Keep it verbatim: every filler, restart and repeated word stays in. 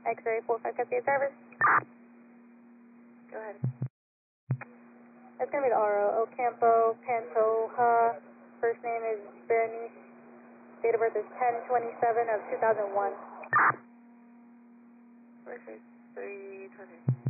X-ray four five Cascade service. Go ahead. That's going to be the R O. Ocampo Pantoja. First name is Bernice. Date of birth is ten twenty-seven of two thousand one. Perfect. three twenty.